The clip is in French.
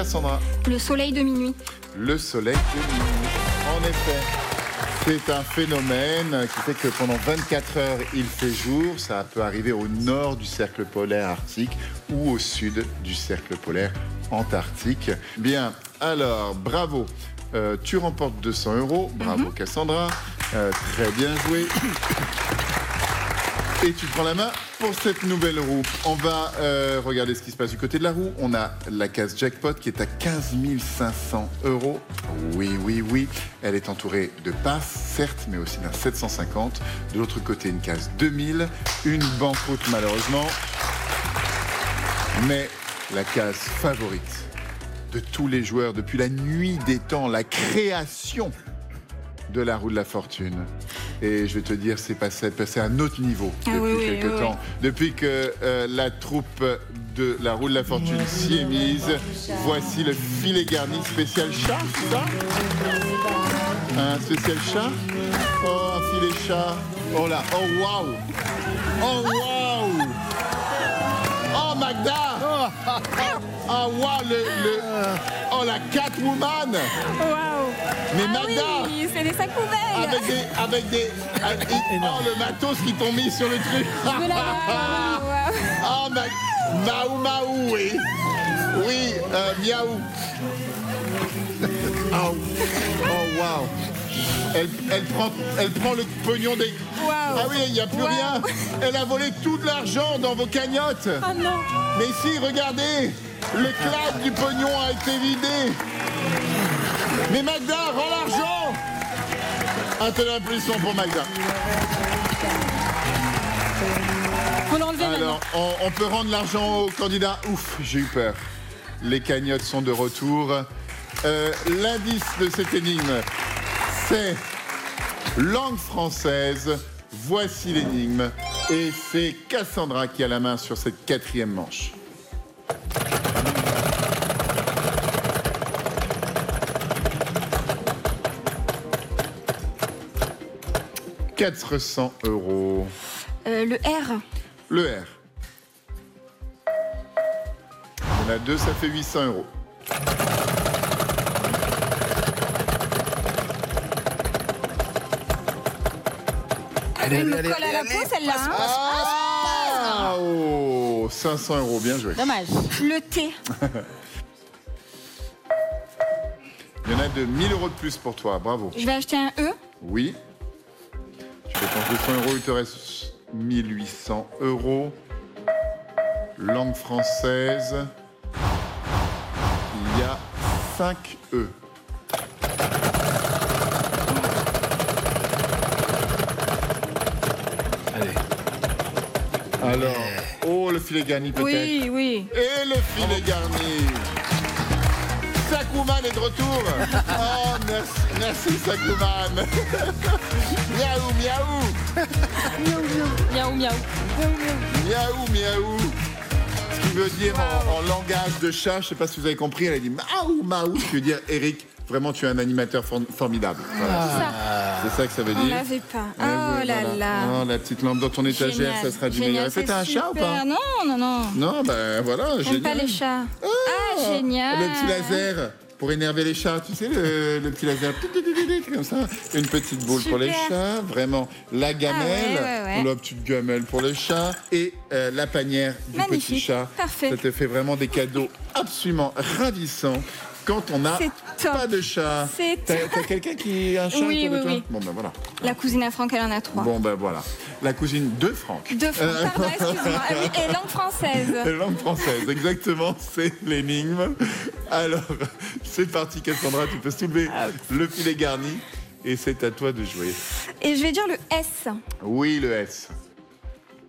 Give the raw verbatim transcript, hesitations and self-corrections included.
Cassandra. Le soleil de minuit. Le soleil de minuit. En effet, c'est un phénomène qui fait que pendant vingt-quatre heures, il fait jour. Ça peut arriver au nord du cercle polaire arctique ou au sud du cercle polaire antarctique. Bien, alors, bravo. Euh, tu remportes deux cents euros. Bravo, mm-hmm. Cassandra. Euh, très bien joué. Et tu prends la main pour cette nouvelle roue. On va euh, regarder ce qui se passe du côté de la roue. On a la case jackpot qui est à quinze mille cinq cents euros. Oui, oui, oui. Elle est entourée de passes, certes, mais aussi d'un sept cent cinquante. De l'autre côté, une case deux mille. Une banqueroute, malheureusement. Mais la case favorite de tous les joueurs depuis la nuit des temps, la création de la roue de la fortune. Et je vais te dire, c'est passé, passé à un autre niveau ah, depuis oui, quelques oui, temps. Oui. Depuis que euh, la troupe de la roue de la fortune s'y est mise, voici le filet garni spécial chat, c'est ça? Un spécial chat? Oh, un filet chat. Oh là, oh waouh! Oh waouh! Oh Magda! Oh waouh, le, le... Oh la Catwoman! Waouh! Mais ah Magda! Oui, c'est des sacs poubelles! Avec des. Avec des. Avec, oh le matos qui t'ont mis sur le truc! Je la wow. Oh ma. Maou Maou, oui! Oui, euh, miaou! Oh, oh waouh! Elle, elle, prend, elle prend le pognon des... Wow. Ah oui, il n'y a plus wow. rien. Elle a volé tout de l'argent dans vos cagnottes. Ah non. Mais si, regardez, le clap du pognon a été vidé. Mais Magda, rends l'argent. Un tel impulsion pour Magda. Faut l'enlever Alors, on, on peut rendre l'argent au candidat. Ouf, j'ai eu peur. Les cagnottes sont de retour. Euh, l'indice de cette énigme, c'est langue française. Voici l'énigme. Et c'est Cassandra qui a la main sur cette quatrième manche. quatre cents euros. Euh, le R. Le R. On a deux, ça fait huit cents euros. Allez, Elle me allez, colle allez, à la peau, celle-là. Hein. Ah, oh, cinq cents euros, bien joué. Dommage. Le T. Il y en a de mille euros de plus pour toi, bravo. Je vais acheter un E. Oui. Tu dépenses deux cents euros, il te reste mille huit cents euros. Langue française. Il y a cinq E. Allez. Alors, oh, le filet garni peut-être. Oui, oui. Et le filet garni. Sakouman est de retour. Oh, merci, merci Sakouman. Miaou, miaou. Miaou, miaou. Miaou, miaou. Ce qui veut dire en, en langage de chat, je ne sais pas si vous avez compris, elle a dit maou, maou. Ce qui veut dire, Eric, vraiment, tu es un animateur for- formidable. Voilà, Ah. c'est, c'est ça que ça veut On dire. l'avait pas. Eh Oh oui, là voilà. là. Oh, la petite lampe dans ton étagère, Génial. ça sera du Génial, meilleur. c'est Faites un chat ou pas? super. Non, non, non. Non, ben voilà, J'aime génial. pas les chats. Ah, ah, génial. Le petit laser pour énerver les chats, tu sais, le, le petit laser, comme ça. Une petite boule Super. pour les chats, vraiment. La gamelle, Ah ouais, ouais, ouais. la petite gamelle pour les chats. Et euh, la panière du Magnifique. petit chat. Parfait. Ça te fait vraiment des cadeaux absolument ravissants. Quand on n'a C'est top. pas de chat. C'est T'as, top. t'as quelqu'un qui a un chat Oui, autour de oui, toi? oui. Bon, ben voilà. La cousine à Franck, elle en a trois. Bon, ben voilà. La cousine de Franck. Deux Franck, Euh, pardon, excuse-moi. Ah oui, et langue française. Langue française, exactement, c'est l'énigme. Alors, c'est parti Cassandra, tu peux soulever le filet garni et c'est à toi de jouer. Et je vais dire le S. Oui, le S.